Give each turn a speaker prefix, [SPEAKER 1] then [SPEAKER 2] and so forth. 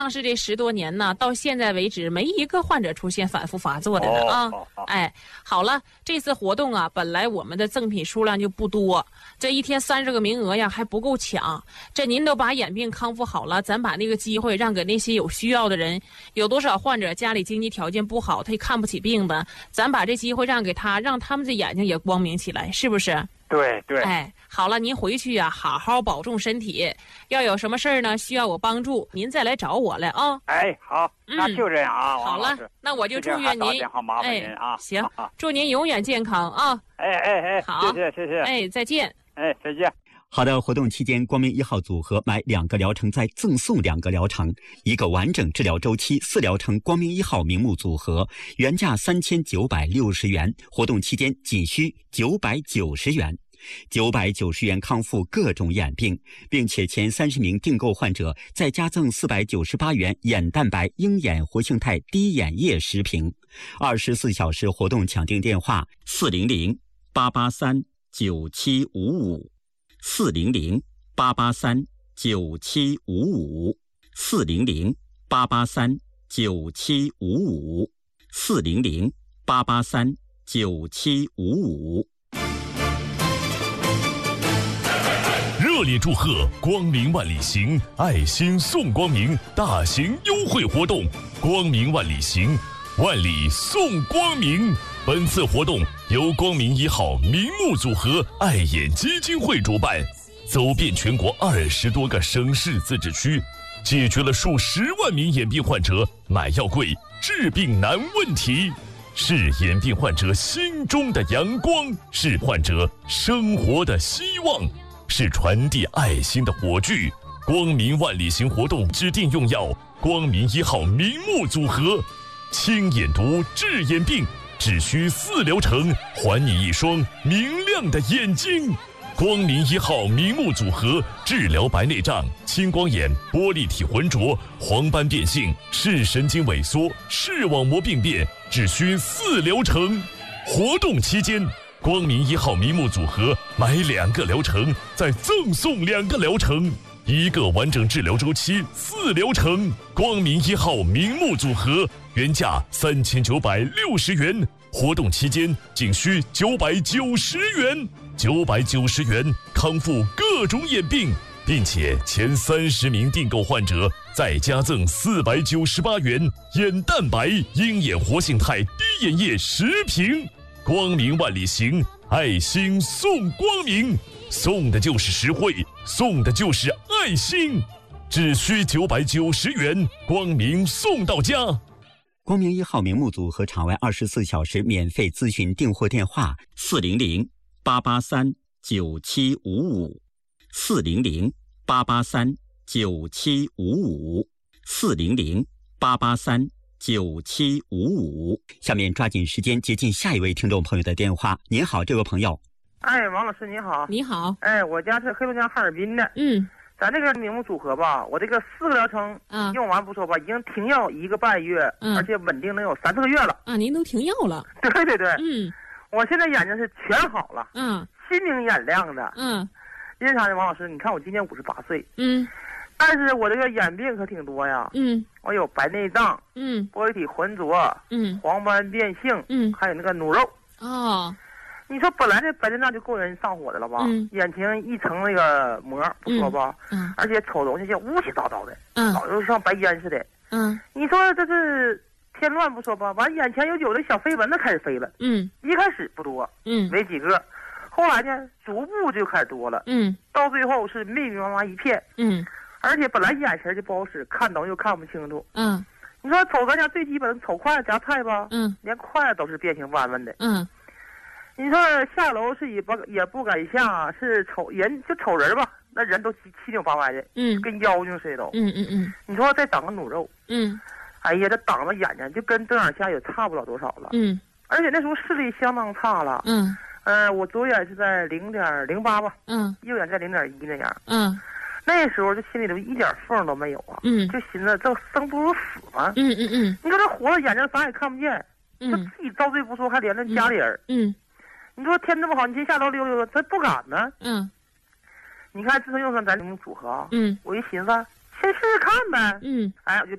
[SPEAKER 1] 上市这10多年呢，到现在为止没一个患者出现反复发作的呢啊！哎，好了，这次活动啊，本来我们的赠品数量就不多，这一天30个名额呀还不够抢。这您都把眼病康复好了，咱把那个机会让给那些有需要的人。有多少患者家里经济条件不好，他也看不起病的，咱把这机会让给他，让他们的眼睛也光明起来，是不是？
[SPEAKER 2] 对对，
[SPEAKER 1] 哎，好了，您回去呀，好好保重身体。要有什么事儿呢，需要我帮助，您再来找我来啊。
[SPEAKER 2] 哎，好，那就这样啊。
[SPEAKER 1] 好了，那我就祝愿您，
[SPEAKER 2] 麻烦您啊。
[SPEAKER 1] 行，祝您永远健康啊。
[SPEAKER 2] 哎，
[SPEAKER 1] 好，
[SPEAKER 2] 谢谢。
[SPEAKER 1] 哎，再见。
[SPEAKER 2] 哎，再见。
[SPEAKER 3] 好的，活动期间，光明1号组合买2个疗程再赠送2个疗程，1个完整治疗周期4疗程光明1号明目组合，原价3960元，活动期间仅需990元。990元康复各种眼病，并且前30名订购患者再加赠498元眼蛋白鹰眼活性肽滴眼液10瓶。24小时活动抢订电话400-883-9755，400-883-9755，400-883-9755。
[SPEAKER 4] 热烈祝贺光明万里行爱心送光明大型优惠活动，光明万里行，万里送光明。本次活动由光明1号明目组合爱眼基金会主办，走遍全国20多个省市自治区，解决了数10万名眼病患者买药贵、治病难问题，是眼病患者心中的阳光，是患者生活的希望，是传递爱心的火炬。光明万里行活动指定用药光明1号明目组合，清眼毒治眼病，只需4疗程，还你一双明亮的眼睛。光明1号明目组合治疗白内障、青光眼、玻璃体浑浊、黄斑变性、视神经萎缩、视网膜病变，只需4疗程。活动期间，光明1号明目组合买2个疗程再赠送2个疗程，1个完整治疗周期4疗程。光明1号明目组合原价3960元，活动期间仅需990元，990元康复各种眼病，并且前30名订购患者再加赠498元眼蛋白鹰眼活性肽滴眼液10瓶。光明万里行，爱心送光明，送的就是实惠，送的就是爱心，只需990元，光明送到家。
[SPEAKER 3] 光明1号明目组合场外24小时免费咨询订货电话400-883-9755，400-883-9755。下面抓紧时间接近下一位听众朋友的电话。您好，这位朋友。
[SPEAKER 5] 哎，王老师你好。
[SPEAKER 1] 你好。
[SPEAKER 5] 哎，我家是黑龙江哈尔滨的。咱这个明目组合吧，我这个4个疗程用完不说吧，已经停药1个半月，而且稳定能有3、4个月了。
[SPEAKER 1] 您都停药了？
[SPEAKER 5] 对。我现在眼睛是全好了。心明眼亮的。因为啥呢，王老师？你看我今年58岁。但是我这个眼病可挺多呀。我有白内障。玻璃体浑浊。黄斑变性。还有那个努肉。你说本来这白内障就够人上火的了吧？眼前一层那个膜不说吧，而且瞅东西像乌七糟糟的，老就像白烟似的。你说这是添乱不说吧，完眼前有的小飞蚊子开始飞了。一开始不多，没几个，后来呢逐步就开始多了。到最后是密密麻麻一片。而且本来眼神就不好使，看东西又看不清楚。你说瞅咱家最基本的瞅筷子夹菜吧，连筷子都是变形弯弯的。你说下楼是也不敢下，是瞅人就瞅人吧，那人都七扭八歪的，跟妖精似的都。你说再长个努肉，哎呀，这挡着眼睛就跟正眼下也差不了多少了。而且那时候视力相当差了。我左眼是在0.08吧，右眼在0.1那样。那时候这心里头一点缝都没有啊，就寻思这生不如死嘛。你说这活了眼睛啥也看不见，这自己遭罪不说，还连着家里人。你说天这么好，你先下楼溜溜，咱不敢呢。你看自从用上咱这种组合啊，我一寻思，先试试看呗。哎，我就